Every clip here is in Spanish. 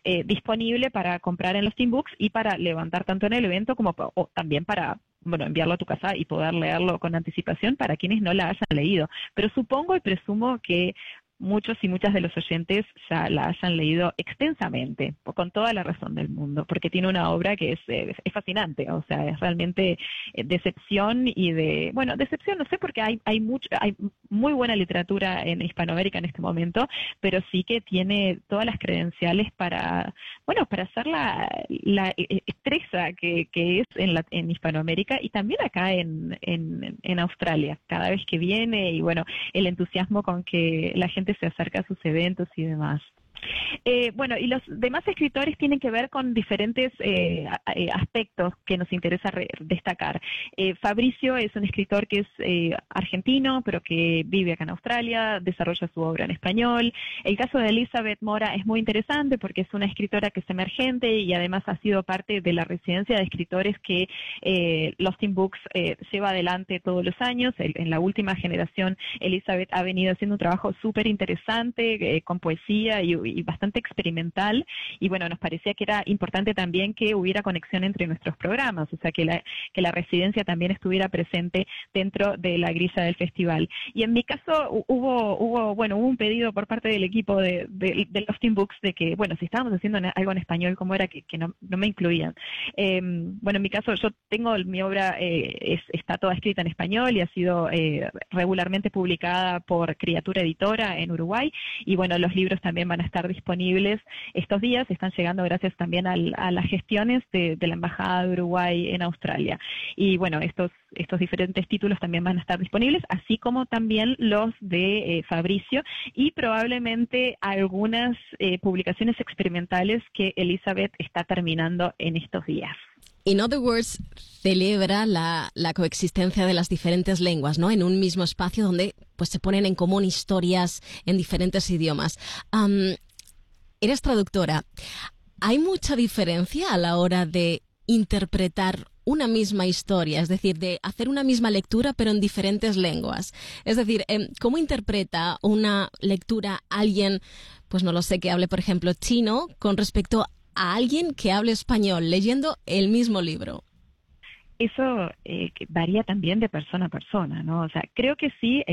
disponible para comprar en los Teen Books y para levantar tanto en el evento como o también para enviarlo a tu casa y poder leerlo con anticipación para quienes no la hayan leído. Pero supongo y presumo que muchos y muchas de los oyentes ya la hayan leído extensamente, con toda la razón del mundo, porque tiene una obra que es fascinante, o sea, es realmente decepción decepción no sé, porque hay muy buena literatura en Hispanoamérica en este momento, pero sí que tiene todas las credenciales para hacer la estresa que es en Hispanoamérica y también acá en Australia, cada vez que viene, y el entusiasmo con que la gente se acerca a sus eventos y demás. Y los demás escritores tienen que ver con diferentes aspectos que nos interesa destacar. Fabricio es un escritor que es argentino, pero que vive acá en Australia, desarrolla su obra en español. El caso de Elizabeth Mora es muy interesante porque es una escritora que es emergente y además ha sido parte de la residencia de escritores que Lost in Books lleva adelante todos los años. En la última generación, Elizabeth ha venido haciendo un trabajo súper interesante con poesía y bastante experimental, y nos parecía que era importante también que hubiera conexión entre nuestros programas, o sea, que la residencia también estuviera presente dentro de la grilla del festival. Y en mi caso hubo un pedido por parte del equipo de los Teen Books de que, si estábamos haciendo algo en español, ¿cómo era que no me incluían? En mi caso, yo tengo mi obra, está toda escrita en español y ha sido regularmente publicada por Criatura Editora en Uruguay, y los libros también van a estar disponibles estos días, están llegando gracias también a las gestiones de la Embajada de Uruguay en Australia. Y estos diferentes títulos también van a estar disponibles, así como también los de Fabricio, y probablemente algunas publicaciones experimentales que Elizabeth está terminando en estos días. In Other Words celebra la coexistencia de las diferentes lenguas, ¿no? En un mismo espacio donde se ponen en común historias en diferentes idiomas. Eres traductora. ¿Hay mucha diferencia a la hora de interpretar una misma historia? Es decir, de hacer una misma lectura pero en diferentes lenguas. Es decir, ¿cómo interpreta una lectura alguien, no lo sé, que hable, por ejemplo, chino con respecto a alguien que hable español leyendo el mismo libro? Eso que varía también de persona a persona, ¿no? O sea, creo que sí,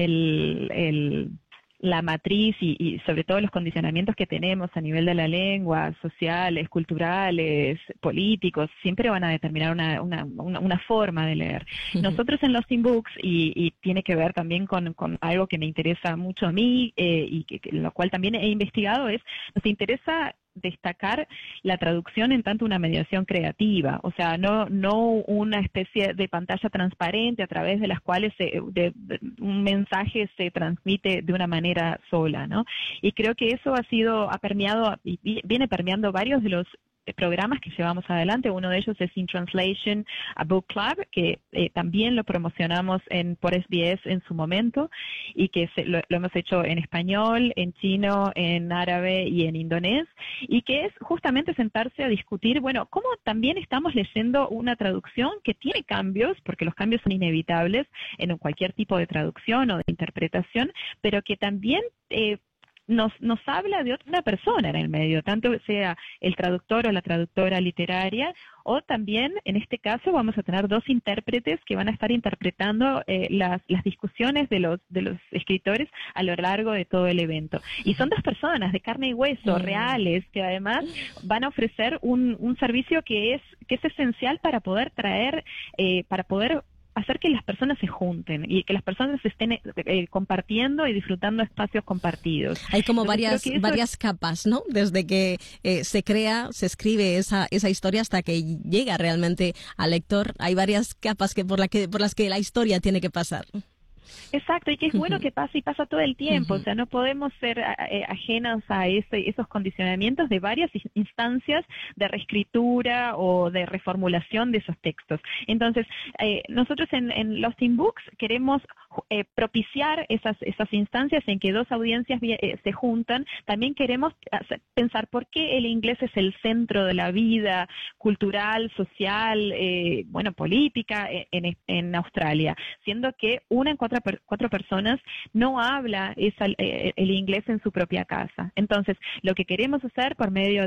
la matriz y sobre todo los condicionamientos que tenemos a nivel de la lengua, sociales, culturales, políticos, siempre van a determinar una forma de leer. Nosotros en los Teen Books, y tiene que ver también con algo que me interesa mucho a mí, lo cual también he investigado, nos interesa destacar la traducción en tanto una mediación creativa, o sea, no una especie de pantalla transparente a través de las cuales un mensaje se transmite de una manera sola, ¿no? Y creo que eso ha permeado y viene permeando varios de los programas que llevamos adelante. Uno de ellos es In Translation, a Book Club, que también lo promocionamos por SBS en su momento, y que lo hemos hecho en español, en chino, en árabe y en indonés, y que es justamente sentarse a discutir, cómo también estamos leyendo una traducción que tiene cambios, porque los cambios son inevitables en cualquier tipo de traducción o de interpretación, pero que también nos habla de otra persona en el medio, tanto sea el traductor o la traductora literaria, o también, en este caso, vamos a tener dos intérpretes que van a estar interpretando las discusiones de los escritores a lo largo de todo el evento. Y son dos personas de carne y hueso, reales, que además van a ofrecer un servicio que es esencial para poder hacer que las personas se junten y que las personas estén compartiendo y disfrutando espacios compartidos. Hay como varias capas, ¿no? Desde que se escribe esa historia hasta que llega realmente al lector. Hay varias capas por las que la historia tiene que pasar. Exacto, y que es bueno que pase y pasa todo el tiempo, o sea, no podemos ser ajenos a esos condicionamientos de varias instancias de reescritura o de reformulación de esos textos. Entonces, nosotros en los Teen Books queremos propiciar esas instancias en que dos audiencias se juntan. También queremos pensar por qué el inglés es el centro de la vida cultural, social, política en Australia, siendo que una en cuatro personas no habla el inglés en su propia casa. Entonces, lo que queremos hacer por medio